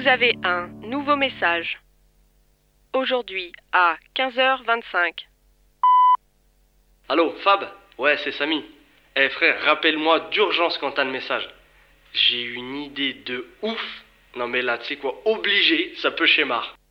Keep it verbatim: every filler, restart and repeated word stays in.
Vous avez un nouveau message. Aujourd'hui à quinze heures vingt-cinq. Allô, Fab? Ouais, c'est Samy. Eh frère, rappelle-moi d'urgence quand t'as le message. J'ai une idée de ouf. Non mais là, tu sais quoi, obligé, ça peut schémar.